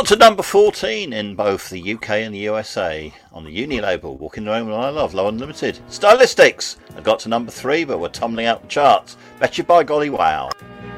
Got to number 14 in both the UK and the USA on the uni label, Walking the Road I Love, Low Unlimited. Stylistics, I got to number 3 but were tumbling out the charts. Bet you by golly wow.